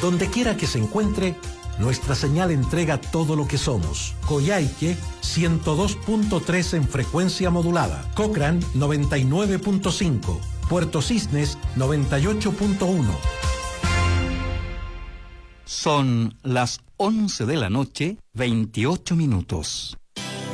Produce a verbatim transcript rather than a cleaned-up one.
Donde quiera que se encuentre, nuestra señal entrega todo lo que somos. Coyhaique, ciento dos punto tres en frecuencia modulada. Cochrane, noventa y nueve punto cinco. Puerto Cisnes, noventa y ocho punto uno. Son las once de la noche, veintiocho minutos.